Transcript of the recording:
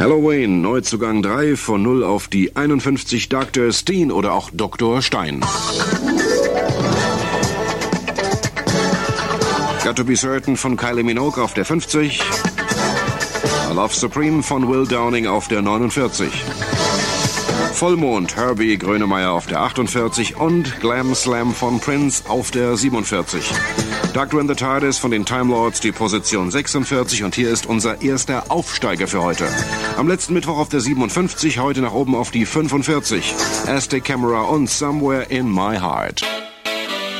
Halloween, Neuzugang 3 von 0 auf die 51 Dr. Steen oder auch Dr. Stein. Got to Be Certain von Kylie Minogue auf der 50. Love Supreme von Will Downing auf der 49. Vollmond, Herbie Grönemeyer auf der 48 und Glam Slam von Prince auf der 47. Doctor in the TARDIS von den Time Lords, die Position 46 und hier ist unser erster Aufsteiger für heute. Am letzten Mittwoch auf der 57, heute nach oben auf die 45. Aztec Camera und Somewhere in My Heart.